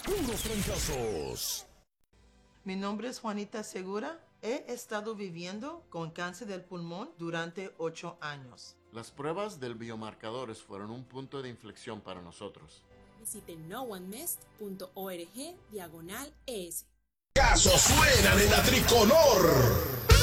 Puros fracasos. Mi nombre es Juanita Segura. He estado viviendo con cáncer del pulmón durante 8 años. Las pruebas del biomarcadores fueron un punto de inflexión para nosotros. Visite noonemest.org/es. Casos suenan en la tricolor.